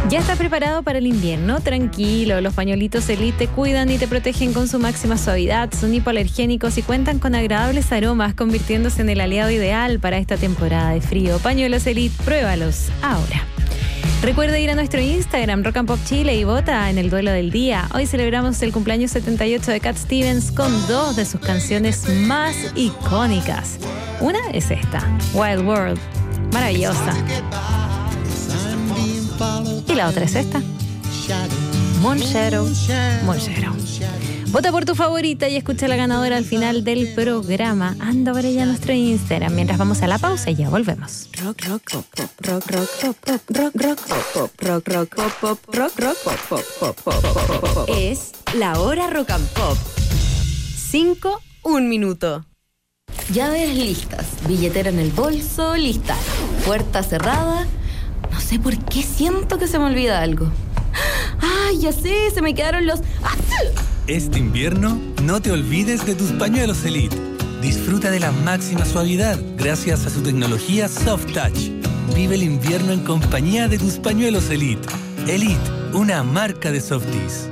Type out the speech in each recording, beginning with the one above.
¿Ya estás preparado para el invierno? Tranquilo, los pañuelitos Elite te cuidan y te protegen con su máxima suavidad, son hipoalergénicos y cuentan con agradables aromas, convirtiéndose en el aliado ideal para esta temporada de frío. Pañuelos Elite, pruébalos ahora. Recuerda ir a nuestro Instagram, Rock and Pop Chile, y vota en el duelo del día. Hoy celebramos el cumpleaños 78 de Cat Stevens con dos de sus canciones más icónicas. Una es esta, Wild World, maravillosa. Y la otra es esta, Moon Shadow. Vota por tu favorita y escucha a la ganadora al final del programa. Anda por ella a nuestro Instagram. Mientras vamos a la pausa y ya volvemos. Es la hora Rock and Pop. 5, 1 minuto. Llaves listas, billetera en el bolso, lista. Puerta cerrada. No sé por qué siento que se me olvida algo. ¡Ay, ya sé! Se me quedaron los... Este invierno, no te olvides de tus pañuelos Elite. Disfruta de la máxima suavidad gracias a su tecnología Soft Touch. Vive el invierno en compañía de tus pañuelos Elite. Elite, una marca de Softies.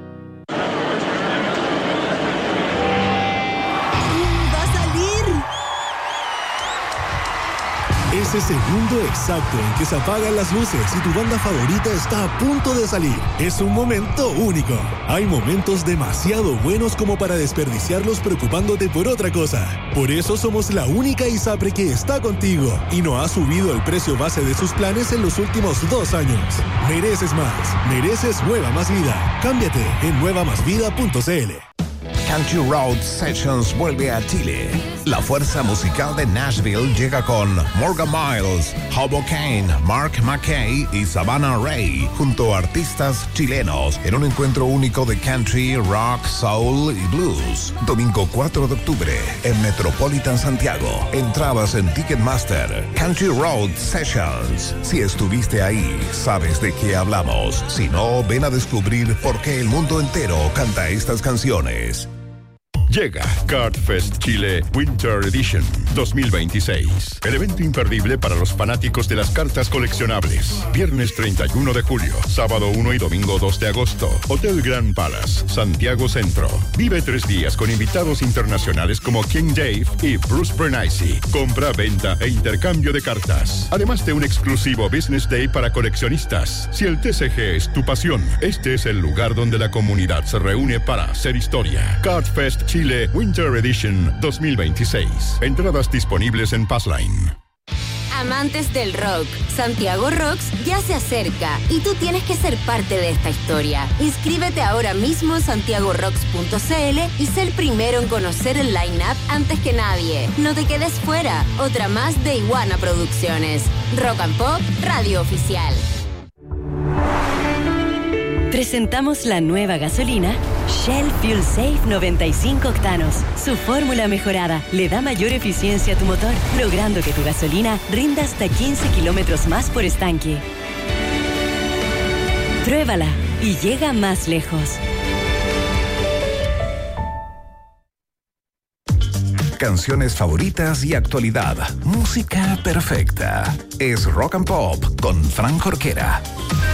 Ese segundo exacto en que se apagan las luces y tu banda favorita está a punto de salir. Es un momento único. Hay momentos demasiado buenos como para desperdiciarlos preocupándote por otra cosa. Por eso somos la única ISAPRE que está contigo y no ha subido el precio base de sus planes en los últimos 2 años. Mereces más. Mereces Nueva Más Vida. Cámbiate en nuevamasvida.cl. Country Road Sessions vuelve a Chile. La fuerza musical de Nashville llega con Morgan Miles, Hobo Kane, Mark McKay y Savannah Ray, junto a artistas chilenos, en un encuentro único de country, rock, soul y blues. Domingo 4 de octubre, en Metropolitan Santiago. Entradas en Ticketmaster. Country Road Sessions. Si estuviste ahí, sabes de qué hablamos. Si no, ven a descubrir por qué el mundo entero canta estas canciones. Llega Cardfest Chile Winter Edition 2026. El evento imperdible para los fanáticos de las cartas coleccionables. Viernes 31 de julio, sábado 1 y domingo 2 de agosto. Hotel Grand Palace, Santiago Centro. Vive 3 días con invitados internacionales como King Dave y Bruce Brennaisi. Compra, venta e intercambio de cartas. Además de un exclusivo Business Day para coleccionistas. Si el TCG es tu pasión, este es el lugar donde la comunidad se reúne para hacer historia. Cardfest Chile Winter Edition 2026. Entradas disponibles en Passline. Amantes del rock, Santiago Rocks ya se acerca y tú tienes que ser parte de esta historia. Inscríbete ahora mismo en santiagorocks.cl y ser el primero en conocer el line-up antes que nadie. No te quedes fuera, otra más de Iguana Producciones. Rock and Pop, radio oficial. Presentamos la nueva gasolina Shell Fuel Safe 95 octanos. Su fórmula mejorada le da mayor eficiencia a tu motor, logrando que tu gasolina rinda hasta 15 kilómetros más por estanque. Pruébala y llega más lejos. Canciones favoritas y actualidad. Música perfecta. Es Rock and Pop con Fran Jorquera.